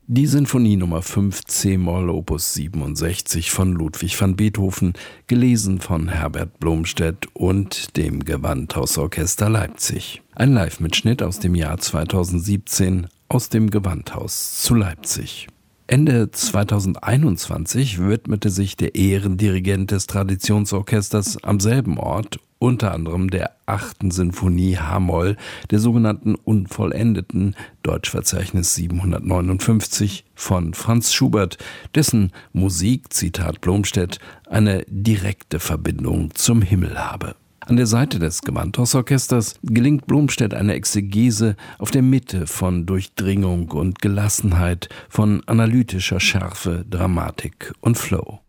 Die Sinfonie Nummer 5 c-Moll Opus 67 von Ludwig van Beethoven, gelesen von Herbert Blomstedt und dem Gewandhausorchester Leipzig. Ein Live-Mitschnitt aus dem Jahr 2017 aus dem Gewandhaus zu Leipzig. Ende 2021 widmete sich der Ehrendirigent des Traditionsorchesters am selben Ort unter anderem der 8. Sinfonie h-Moll, der sogenannten Unvollendeten, Deutschverzeichnis 759 von Franz Schubert, dessen Musik, Zitat Blomstedt, eine direkte Verbindung zum Himmel habe. An der Seite des Gewandhausorchesters gelingt Blomstedt eine Exegese auf der Mitte von Durchdringung und Gelassenheit, von analytischer Schärfe, Dramatik und Flow.